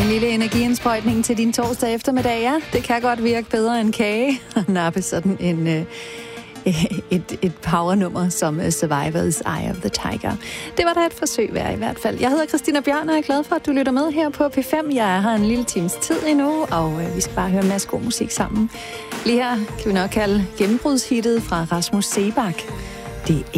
En lille energiindsprøjtning til din torsdag eftermiddag, ja. Det kan godt virke bedre end kage. Nappe sådan et powernummer som Survivor's Eye of the Tiger. Det var da et forsøg værd i hvert fald. Jeg hedder Christina Bjørn, og jeg er glad for, at du lytter med her på P5. Jeg er her en lille times tid endnu, og vi skal bare høre en masse god musik sammen. Lige her kan vi nok kalde gennembrudshittet fra Rasmus Seebach. Det